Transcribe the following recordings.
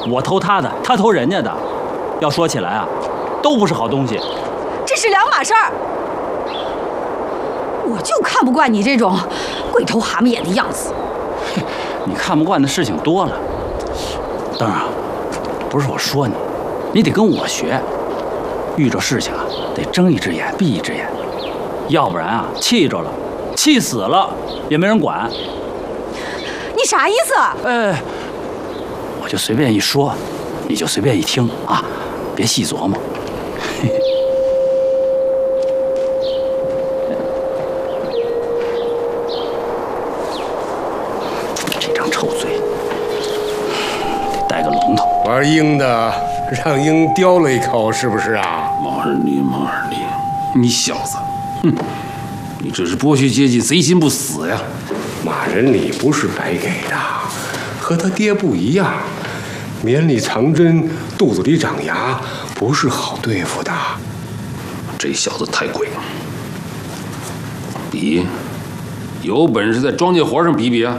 我偷他的，他偷人家的。要说起来啊，都不是好东西。 这是两码事儿。我就看不惯你这种鬼头蛤蟆眼的样子。 你看不惯的事情多了。当然，不是我说你，你得跟我学。遇着事情啊，得睁一只眼闭一只眼，要不然啊，气着了，气死了也没人管。 你啥意思？ 我就随便一说，你就随便一听啊，别细琢磨。这张臭嘴，得带个龙头。 玩鹰的，让鹰叼了一口，是不是啊？ 毛二力，你小子，哼！你这是剥削阶级，贼心不死呀！ 马仁礼不是白给的，和他爹不一样，绵里藏针，肚子里长牙，不是好对付的。 这小子太贵了，比，有本事在庄稼活上比比啊！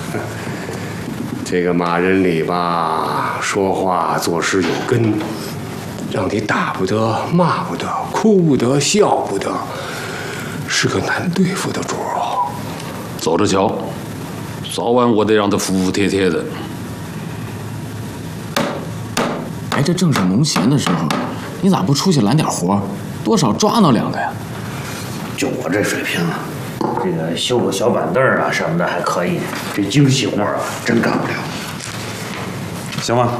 这个马仁礼吧，说话做事有根，让你打不得，骂不得，哭不得，笑不得，是个难对付的主儿。 走着瞧，早晚我得让他服服帖帖的。 哎，这正是农闲的时候，你咋不出去揽点活，多少抓挠两个呀？ 就我这水平啊，这个修个小板凳啊什么的还可以，这精细活啊真干不了。 行吗？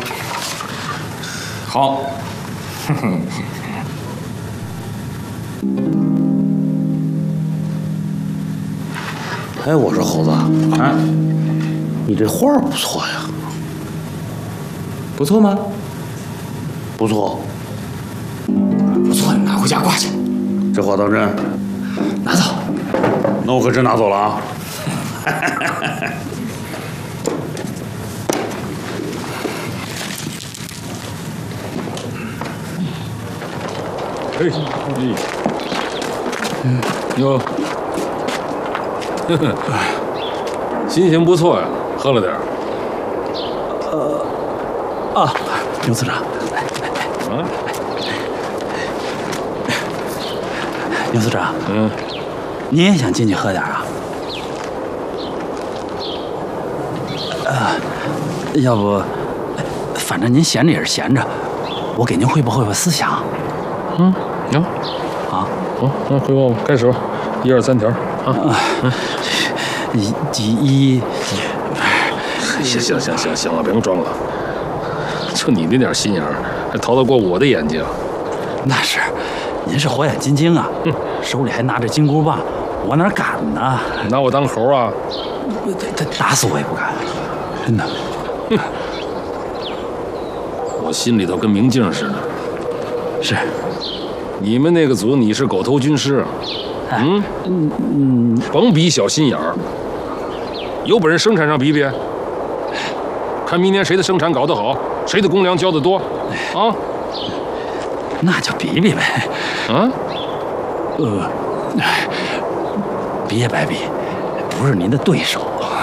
好。 哎，我说猴子，啊，你这画不错呀。 不错吗？ 不错。 不错，你拿回家挂去。 这画当真？ 拿走。 那我可真拿走了啊！ 哟，心情不错呀，喝了点儿。 牛司长，牛司长，你也想进去喝点啊？要不，反正您闲着也是闲着，我给您汇报思想。 行，那汇报吧，开始吧，1、2、3条啊。行了，别装了。就你那点心眼儿，还逃得过我的眼睛？ 那是，您是火眼金睛啊，手里还拿着金箍棒，我哪敢呢？ 拿我当猴啊？ 他打死我也不敢，真的。 我心里头跟明镜似的。 是， 你们那个组你是狗头军师，甭比小心眼儿，有本事生产上比比，看明年谁的生产搞得好，谁的公粮交得多，啊？ 那就比比呗。 啊？ 比也白比，不是您的对手。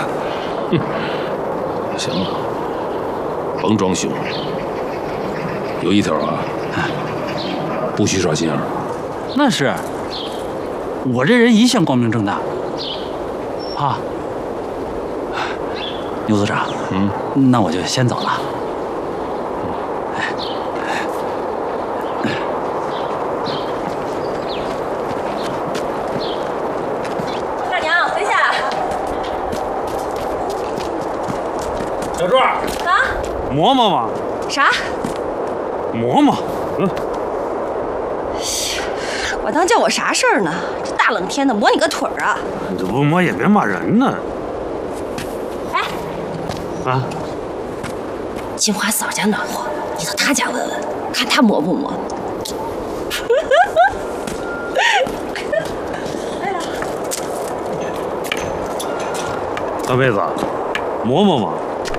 行了，甭装凶。有一条啊，不许耍心眼儿。 那是，我这人一向光明正大。啊，牛组长，那我就先走了。 大娘，回下。 小柱， 啊？ 馍馍吗？ 啥？ 馍馍， 我当叫我啥事儿呢？这大冷天的磨你个腿儿啊！ 你这不磨也别骂人呢。 哎， 啊， 金华嫂家暖和，你到她家问问，看她磨不磨。 大妹子，馍馍吗？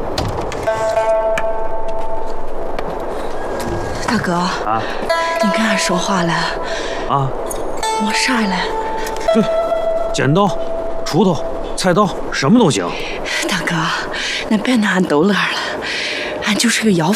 大哥啊，你跟俺说话了啊？ 没啥了。 剪刀、锄头、菜刀，什么都行。 大哥，恁别拿俺逗乐了，俺就是个要